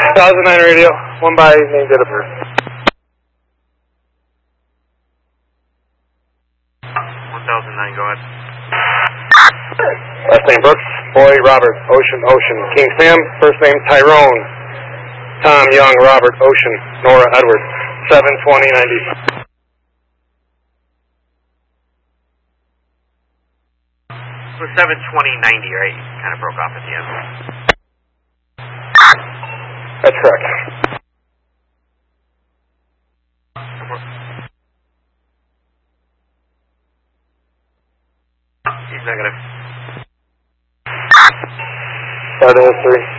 1009 radio, 1 by name date of birth. 1009, go ahead. Last name Brooks, boy Robert, Ocean, King Sam, first name Tyrone, Tom Young, Robert, Ocean, Nora Edward, 72090. It was 72090, right? Kind of broke off at the end. That's correct. He's negative. Start in history.